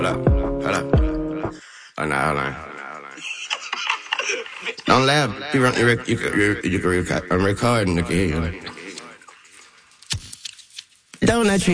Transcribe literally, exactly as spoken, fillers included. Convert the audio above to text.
Hold up. Hold up. Oh, no, hold on. Don't laugh. You, you, you, you, you can record. I'm recording. You can hear you. Don't let you